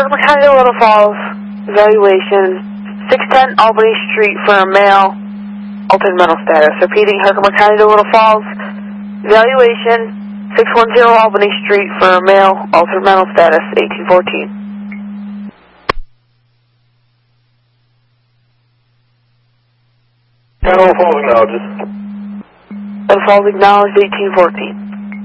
Herkimer County, Little Falls. Evaluation 610 Albany Street for a male. Altered mental status. Repeating, Herkimer County, Little Falls. Evaluation 610 Albany Street for a male. Altered mental status. 1814. Little Falls acknowledges. Little Falls acknowledged 1814.